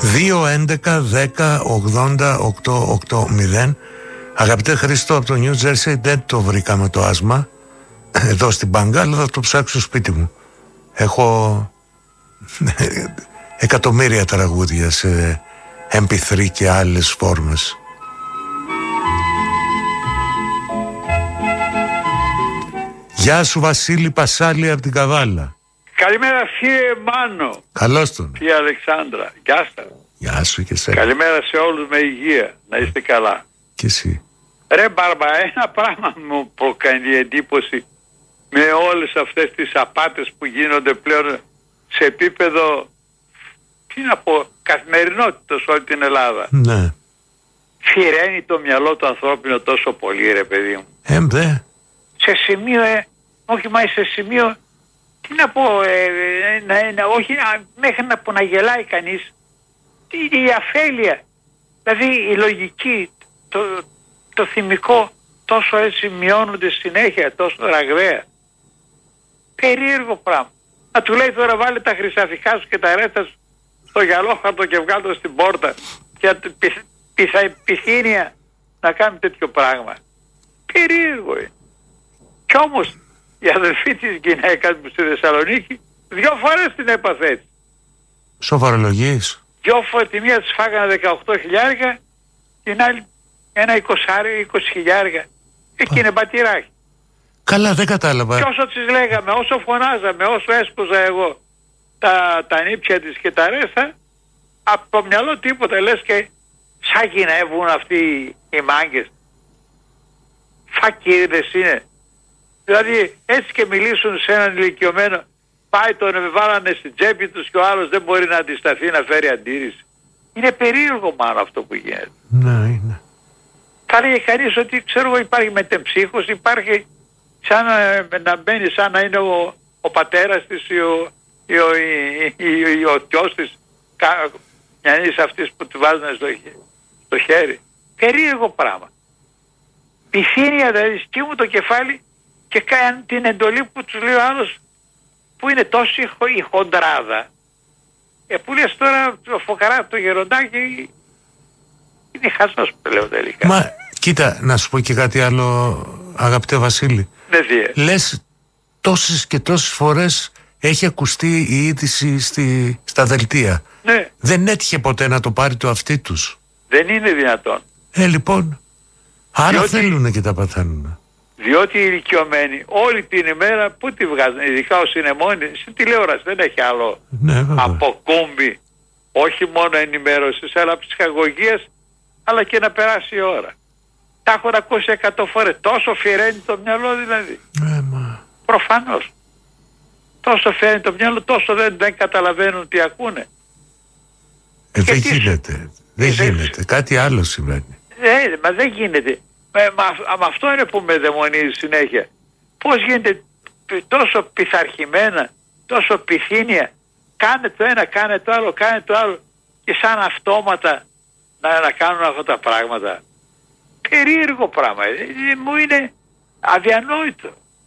2-11-10-80-880. Αγαπητέ Χρήστο, από το New Jersey δεν το βρήκαμε το άσμα εδώ στην Πάγκα, αλλά θα το ψάξω σπίτι μου. Έχω εκατομμύρια τραγούδια σε MP3 και άλλες φόρμες. Γεια σου Βασίλη Πασάλη από την Καβάλα. Καλημέρα φίλε Μάνο. Καλώς τον. Φίλε Αλεξάνδρα. Γεια σας. Γεια σου και σένα. Καλημέρα σε όλους με υγεία. Να είστε καλά. Και εσύ. Ρε Μπάρμπα, ένα πράγμα μου προκαλεί εντύπωση με όλες αυτές τις απάτες που γίνονται πλέον σε επίπεδο, τι να πω, καθημερινότητα σε όλη την Ελλάδα. Ναι. Φυραίνει το μυαλό του ανθρώπινο τόσο πολύ, ρε παιδί μου. Σε σημείο, όχι μα σε σημείο, τι να πω, όχι μέχρι να γελάει κανείς. Η αφέλεια, δηλαδή η λογική, το θυμικό τόσο έτσι μειώνονται συνέχεια, τόσο ραγδαία. Περίεργο πράγμα. Να του λέει τώρα βάλε τα χρυσαφικά σου και τα ρέστα σου στο γυαλόχαρτο και βγάλω το στην πόρτα και πειθύνια να κάνει τέτοιο πράγμα. Περίεργο είναι. Κι όμως η αδελφή της γυναίκας μου στη Θεσσαλονίκη 2 φορές την έπαθε έτσι. Σοβαρολογείς? 2 φορές, τη μία της φάγανε 18 χιλιάρικα, την άλλη ένα 20 χιλιάρικα. Εκεί είναι πατηράκι. Καλά, δεν κατάλαβα. Και όσο της λέγαμε, όσο φωνάζαμε, όσο έσπουζα εγώ τα νύψια της και τα ρέστα, από το μυαλό τίποτα, λες και σαν γυναεύουν αυτοί οι μάγκες. Φακίδες είναι. Δηλαδή έτσι και μιλήσουν σε έναν ηλικιωμένο, πάει τον βάλανε στην τσέπη τους και ο άλλος δεν μπορεί να αντισταθεί να φέρει αντίρρηση. Είναι περίεργο μάλλον αυτό που γίνεται. Ναι, είναι. Θα λέει κανείς ότι ξέρω εγώ υπάρχει μετεμψύχος, υπάρχει σαν να μπαίνει σαν να είναι ο πατέρας της ή ο γιος της, μιανής αυτής που του βάζουν στο χέρι. Περίεργο πράγμα. Πειθύνια δηλαδή σκύμου το κεφάλι και κάνει την εντολή που τους λέει ο άλλος που είναι τόσο η χοντράδα. Που λες τώρα το φωκαρά το γεροντάκι είναι χάσος που λέω τελικά. Μα κοίτα να σου πω και κάτι άλλο αγαπητέ Βασίλη. Ναι, λες τόσες και τόσες φορές έχει ακουστεί η είδηση στα δελτία. Ναι. Δεν έτυχε ποτέ να το πάρει το αυτί τους? Δεν είναι δυνατόν. Λοιπόν, άρα θέλουνε και τα παθαίνουν. Διότι οι ηλικιωμένοι όλη την ημέρα που τη βγάζουν, ειδικά όσοι είναι μόνοι, στην τηλεόραση δεν έχει άλλο αποκούμπι, όχι μόνο ενημέρωσης αλλά ψυχαγωγίας, αλλά και να περάσει η ώρα. Τα έχουν ακούσει 100 φορές. Τόσο φυραίνει το μυαλό δηλαδή. Προφανώς. Τόσο φυραίνει το μυαλό, τόσο δεν καταλαβαίνουν τι ακούνε. Δεν γίνεται. Δεν γίνεται. Κάτι άλλο συμβαίνει. Μα δεν γίνεται. Με αυτό είναι που με δαιμονίζει συνέχεια. Πώς γίνεται τόσο πειθαρχημένα, τόσο πειθύνια, κάνε το ένα, κάνε το άλλο, κάνε το άλλο και σαν αυτόματα να κάνουν αυτά τα πράγματα. Περίεργο πράγμα. Μου είναι αδιανόητο.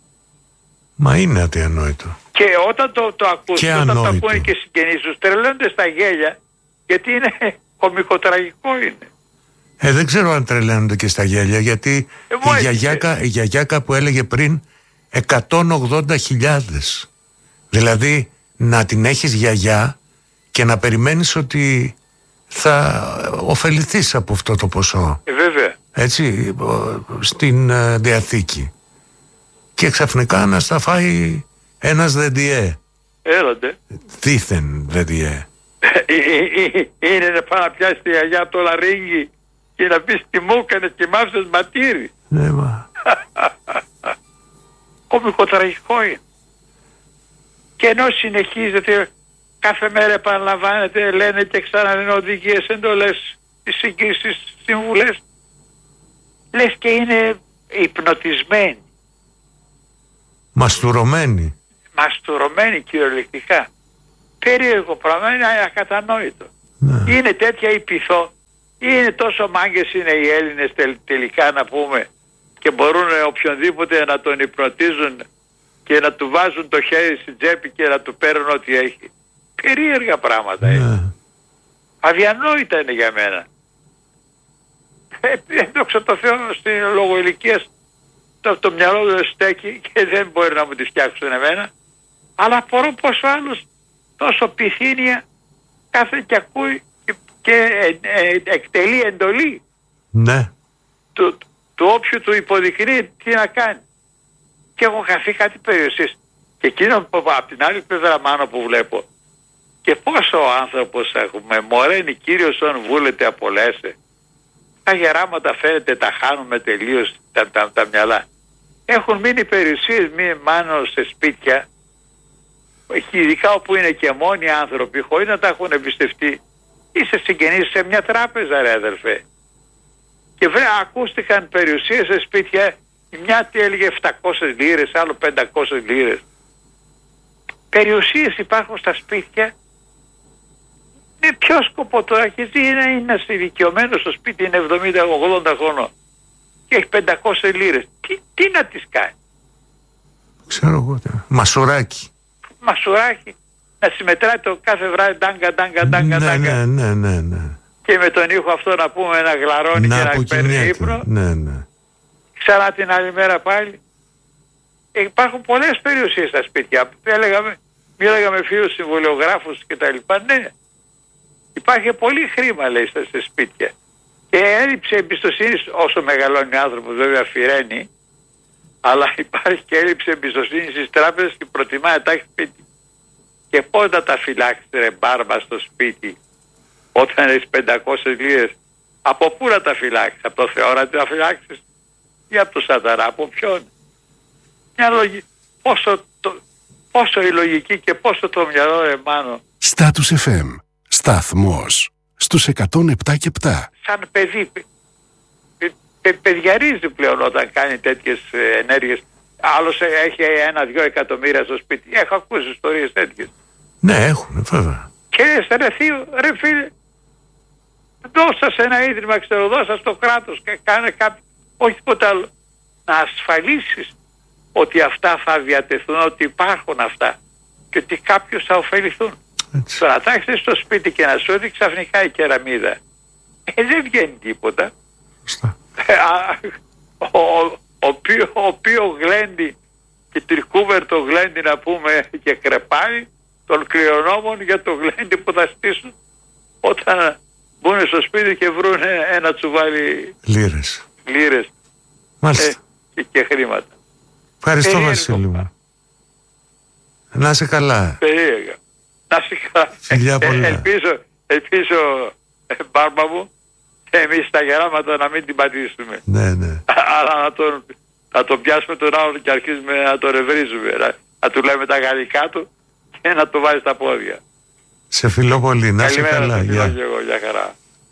Μα είναι αδιανόητο. Και όταν το ακούς, όταν το ακούνε και συγγενείς τους, τρελαίνονται στα γέλια, γιατί είναι κωμικοτραγικό είναι. Δεν ξέρω αν τρελαίνονται και στα γέλια, γιατί η γιαγιάκα που έλεγε πριν 180.000. Δηλαδή να την έχεις γιαγιά και να περιμένεις ότι θα ωφεληθείς από αυτό το ποσό. Βέβαια. Έτσι, στην διαθήκη. Και ξαφνικά να στα φάει ένας δεντιέ. Έλατε. Δήθεν δεντιέ. Είναι να πάει να πιάσει τη γιαγιά από το λαρίγγι και να πεις τι μου έκανες και μ' άφησες ματήρι. Ναι, μα. Κωμικοτραγικό είναι. Και ενώ συνεχίζεται, κάθε μέρα επαναλαμβάνεται, λένε και ξαναλένε οδηγίες, εντολές, τις συμβουλές, λες και είναι υπνοτισμένοι. Μαστουρωμένοι. Μαστουρωμένοι κυριολεκτικά. Περίεργο πράγμα, είναι ακατανόητο. Ναι. Είναι τέτοια η πειθό. Είναι τόσο μάγκες είναι οι Έλληνες τελικά να πούμε και μπορούν οποιονδήποτε να τον υπνοτίζουν και να του βάζουν το χέρι στην τσέπη και να του παίρνουν ό,τι έχει. Περίεργα πράγματα είναι. Αδιανόητα είναι για μένα. Δόξα τω Θεώ, στην λόγω ηλικίας το μυαλό του στέκει και δεν μπορεί να μου τη φτιάξουν εμένα. Αλλά απορώ πως ο άλλος τόσο πυθύνια κάθε και ακούει και εκτελεί εντολή. Ναι. Του όποιου του υποδεικνύει τι να κάνει. Και έχω χαθεί κάτι περιουσίες. Και εκείνο από την άλλη πλευρά μάνο που βλέπω, και πόσο ο άνθρωπος έχουμε, μωρένει Κύριος όν βούλετε απολέσε. Τα γεράματα φαίνεται τα χάνουμε τελείως τα μυαλά. Έχουν μείνει περιουσίες μάνο σε σπίτια, ειδικά όπου είναι και μόνοι άνθρωποι, χωρίς να τα έχουν εμπιστευτεί. Είσαι συγγενής σε μια τράπεζα, ρε αδερφέ. Και ακούστηκαν περιουσίες σε σπίτια, μια τι έλεγε 700 λίρες, άλλο 500 λίρες. Περιουσίες υπάρχουν στα σπίτια. Με ποιο σκοπό τώρα έχει δει, είναι δικαιωμένο στο σπίτι, είναι 70-80 χρονών και έχει 500 λίρες. Τι να τις κάνει. Ξέρω εγώ. Μασουράκι. Να συμμετράει το κάθε βράδυ ντάγκα. Ναι. Και με τον ήχο αυτό να πούμε ένα γλαρώνει και να παίρνει ύπνο. Ναι. Ξανά την άλλη μέρα πάλι. Υπάρχουν πολλές περιουσίες στα σπίτια. Μίλαγα με φίλους συμβολιογράφους και τα λοιπά. Ναι. Υπάρχει πολύ χρήμα, λέει, στα σπίτια. Και έλλειψη εμπιστοσύνης, όσο μεγαλώνει ο άνθρωπος βέβαια φυραίνει, αλλά υπάρχει και έλλειψη εμπιστοσύνης στις τράπεζες και προτιμά να τα έχει σπίτι. Και πώς να τα φυλάξεις, ρε μπάρμα, στο σπίτι, όταν έχεις 500 λίρες, από πού να τα φυλάξεις, από το Θεό να τα φυλάξεις ή από το σατανά, από ποιον. Μια λογική, πόσο η λογική και πόσο το μυαλό, ρε μάνο. Status FM. Σταθμός στους 107 και 7. Σαν παιδί παιδιαρίζει πλέον όταν κάνει τέτοιες ενέργειες. Άλλος έχει 1-2 εκατομμύρια στο σπίτι. Έχω ακούσει ιστορίες τέτοιες. Ναι, έχουν βέβαια. Και ρε θείο, ρε φίλε, δώσα σε ένα ίδρυμα, δώσα στο κράτος και κάνε κάποιο, όχι τίποτα άλλο. Να ασφαλίσεις ότι αυτά θα διατεθούν, ότι υπάρχουν αυτά και ότι κάποιους θα ωφεληθούν. Τώρα θα έχεις στο σπίτι και να σου δει ξαφνικά η κεραμίδα. Δεν βγαίνει τίποτα. Ο οποίο γλέντι και τρικούβερτο γλέντι να πούμε και κρεπάει των κληρονόμων για το γλέντι που θα στήσουν όταν μπουν στο σπίτι και βρουν ένα τσουβάλι λίρες. Μάλιστα. Και χρήματα. Ευχαριστώ, Βασίλη μου. Να είσαι καλά. Περίεργα. Να είσαι καλά. Φιλιά πολλά. Ελπίζω μπάρμα μου, εμείς τα γεράματα να μην την πατήσουμε. Ναι. Αλλά να τον πιάσουμε τον άλλο και αρχίζουμε να τον ρευρίζουμε. Να του λέμε τα γαλλικά του και να το βάζει στα πόδια. Σε φιλώ πολύ. Να είσαι καλά. Γεια χαρά.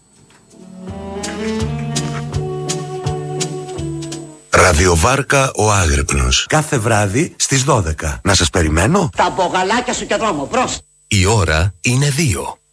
Ραδιοβάρκα ο Άγρυπνος. Κάθε βράδυ στις 12. Να σας περιμένω. Τα μπογαλάκια σου και δρόμο. Προς. Η ώρα είναι 2.